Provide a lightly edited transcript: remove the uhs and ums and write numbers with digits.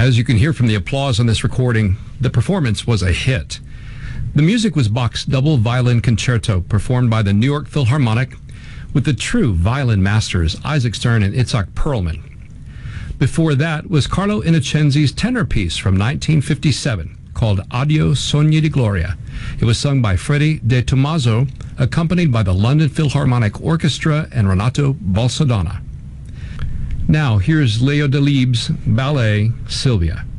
As you can hear from the applause on this recording, the performance was a hit. The music was Bach's double violin concerto performed by the New York Philharmonic with the true violin masters Isaac Stern and Itzhak Perlman. Before that was Carlo Innocenzi's tenor piece from 1957 called Addio Sogni di Gloria. It was sung by Freddie De Tomaso, accompanied by the London Philharmonic Orchestra and Renato Balsadonna. Now here's Leo Delibes' ballet Sylvia.